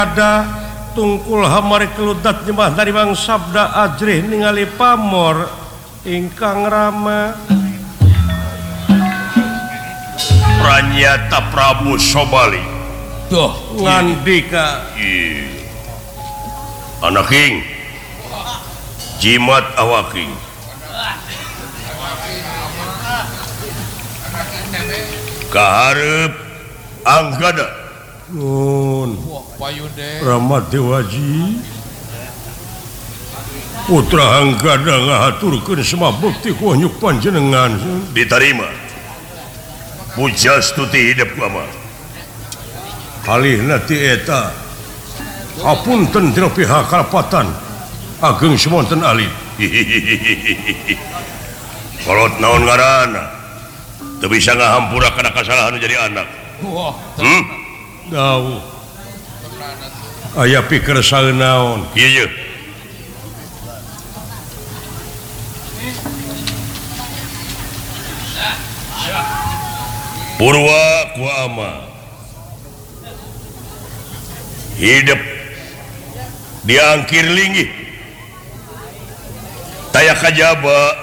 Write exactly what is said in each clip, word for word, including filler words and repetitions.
ada tungkul hamari keludat nyembah dari bang sabda ajrih ningali pamor ingkang rama Pranyata Prabu Sobali tuh ngandika anak king jimat awaking kaharep anggada nun Rama Dewaji putra anggada ngahaturkeun semua bukti kuanyuk panjenengan diterima pujastuti hidup lama halihna ti eta hapunten tina pihak kalapatan ageng semonten alit kolot naon ngaranna teu bisa ngahampura kana kasalahan jadi anak hmm? Dawuh aya pikir saeunaon ieu Purwa ku ama hidup diangkir linggih taya kajaba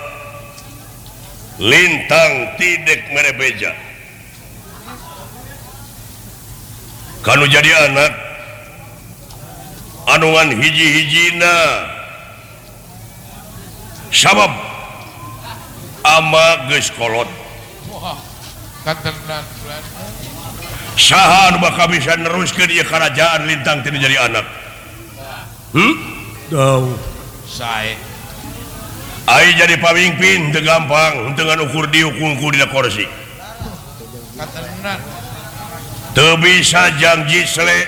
lintang tidek merebeja kanu jadi anak anungan hiji-hijina sabab ama geus kolot saha anu bakal bisa neruskeun ieu kerajaan lintang tinu jadi anak hmm? Dawuh sae ai jadi pamimpin teu gampang dengan ukur diukungku dina kursi katenan teu bisa janji sele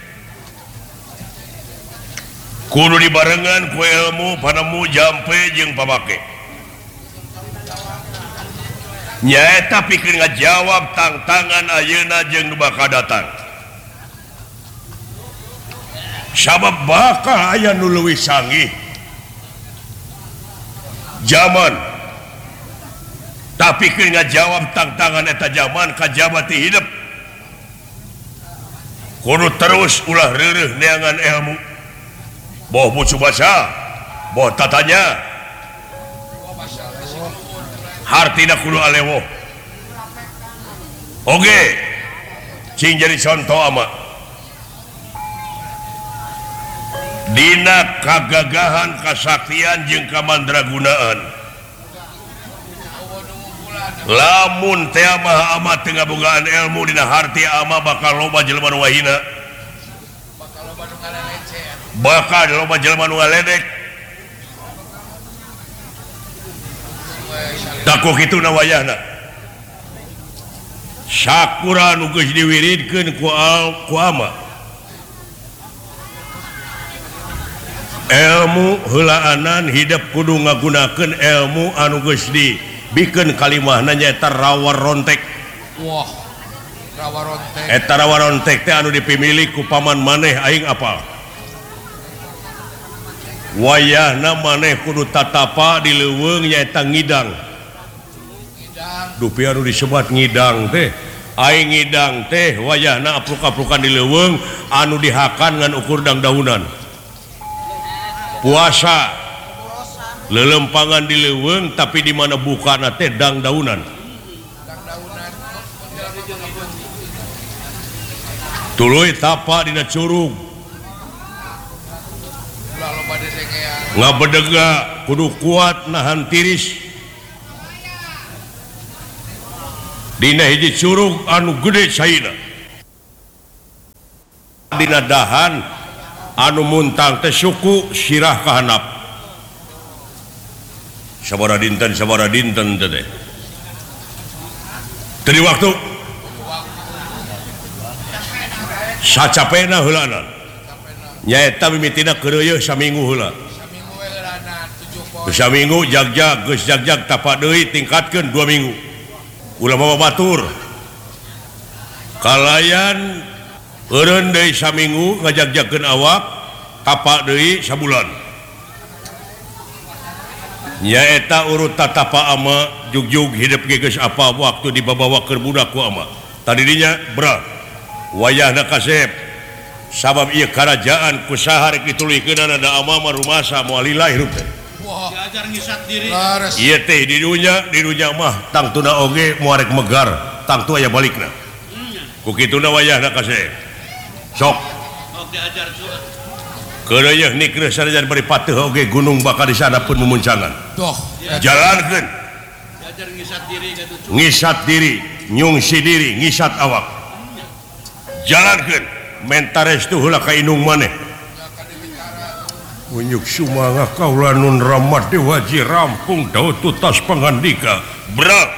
kudu dibarengan ku ilmu panemu jampe jeung pamake nyaeta pikir ngajawab tantangan ayeuna jeung nu bakal datang sabab bakal aya nu leuwih sanggih zaman tapi pikir ngajawab tantangan eta zaman kajaba ti hidup kudu terus ulah reureuh neangan ilmu boh mucu baca boh tatanya hartina kudu alewo oge cing jadi contoh ama dina kagagahan kasaktian jeung kamandragunaan lamun teh ama ama teu ngabogaan ilmu dina harti ama bakal loba jelema nu wahina bakal loba jelema nu ngaledek takok itu na wayahna sakura nu geus diwiridkeun ku ku ama ilmu heulaanan hidup kudu ngagunakeun ilmu anu geus dibikeun kalimahna nyaeta rawa rontek wah rawa rontek eta rawa rontek teh anu dipimili ku paman maneh aing apal wayahna maneh kudu tatapa di leuweung nyaeta ngidang dupi anu disebat ngidang teh aing ngidang teh wayahna apluk-aplukan di leuweung anu dihakan ngan ukur dangdaunan puasa lelempangan di leuweung tapi di mana bukana teh dangdaunan tuluy tapa dina curug ngabedega kudu kuat nahan tiris dina hiji curug anu gede caina dina dahan anu muntang teh suku sirah kahanap sabaraha dinten sabaraha dinten teh teu waktu sacapena heulana nyaeta mimitina keureueuh saminggu heula saminggu jag-jag geus jag-jag tapak deui tingkatkeun dua minggu ulama batur kalayan eureun deui saminggu ngajag-jagkeun awak tapak deui sabulan nyaeta urut tatapa ama jugjug hidup geus apa waktu dibawa keur budak ku ama tadi dinya berat wayahna kasep sabab ia kerajaan kusahar ditulikeun ada amama rumasa moal lahir teh. Wah, diajar ngisat diri. laras. Ieu teh di dunya di dunya mah tang tuna oge moal rek megar, tang tu aya balikna. Ku kituna wayahna kasih. Sok Oh diajar juga. keureuh nikreun sanajan bari pateuh oge gunung bakal di sana pun memuncangan. Doh, Jalankeun Diajar ngisat diri gitu. ngisat diri, nyungsi diri, ngisat awak. Jalankeun menta restu heula ka indung maneh. Unyuk sumanga kaula nun ramat dewaji rampung daud tutas pangandika. Bra